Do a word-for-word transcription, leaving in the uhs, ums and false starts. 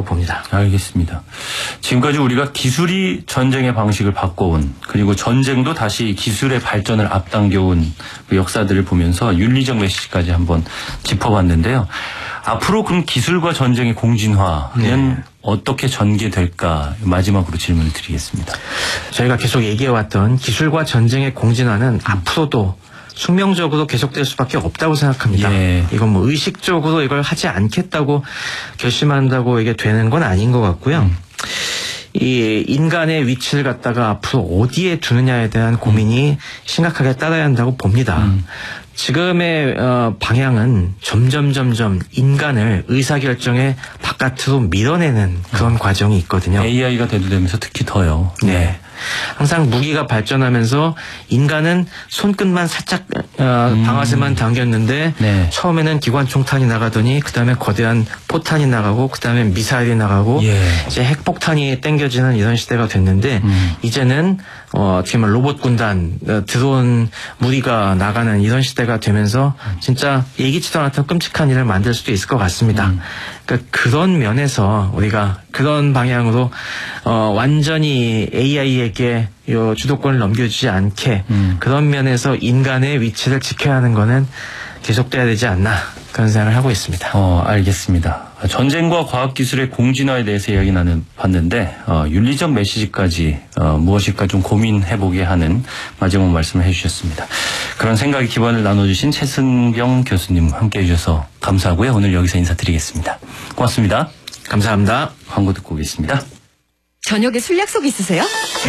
봅니다. 알겠습니다. 지금까지 우리가 기술이 전쟁의 방식을 바꿔온, 그리고 전쟁도 다시 기술의 발전을 앞당겨온 그 역사들을 보면서 윤리적 메시지까지 한번 짚어봤는데요. 앞으로 그럼 기술과 전쟁의 공진화는 네. 어떻게 전개될까 마지막으로 질문을 드리겠습니다. 저희가 계속 얘기해왔던 기술과 전쟁의 공진화는 음. 앞으로도 숙명적으로 계속될 수밖에 없다고 생각합니다. 예. 이건 뭐 의식적으로 이걸 하지 않겠다고 결심한다고 이게 되는 건 아닌 것 같고요. 음. 이 인간의 위치를 갖다가 앞으로 어디에 두느냐에 대한 고민이 음. 심각하게 따라야 한다고 봅니다. 음. 지금의 어, 방향은 점점 점점 인간을 의사결정의 바깥으로 밀어내는 그런 음. 과정이 있거든요. 에이아이가 대두되면서 특히 더요. 네. 네. 항상 무기가 발전하면서 인간은 손끝만 살짝 어, 음. 방아쇠만 당겼는데 네. 처음에는 기관총탄이 나가더니 그 다음에 거대한 포탄이 나가고 그 다음에 미사일이 나가고 예. 이제 핵폭탄이 땡겨지는 이런 시대가 됐는데 음. 이제는 어, 어떻게 보면 로봇 군단, 어, 드론 무리가 나가는 이런 시대가 되면서 진짜 예기치도 않았던 끔찍한 일을 만들 수도 있을 것 같습니다. 음. 그러니까 그런 면에서 우리가 그런 방향으로 어, 완전히 에이아이에게 요 주도권을 넘겨주지 않게 음. 그런 면에서 인간의 위치를 지켜야 하는 거는 계속돼야 되지 않나 그런 생각을 하고 있습니다. 어, 알겠습니다. 전쟁과 과학기술의 공진화에 대해서 이야기 나눠봤는데 어, 윤리적 메시지까지 어, 무엇일까 좀 고민해보게 하는 마지막 말씀을 해주셨습니다. 그런 생각의 기반을 나눠주신 최승경 교수님 함께해 주셔서 감사하고요. 오늘 여기서 인사드리겠습니다. 고맙습니다. 감사합니다. 광고 듣고 오겠습니다. 저녁에 술 약속 있으세요?